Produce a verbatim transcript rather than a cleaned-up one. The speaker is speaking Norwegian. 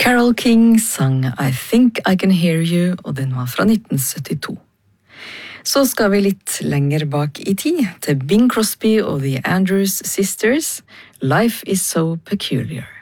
Carole King sang I Think I Can Hear You, og den var fra nitten syttito. Så skal vi litt lenger bak i tid, til Bing Crosby og The Andrews Sisters, Life is so peculiar.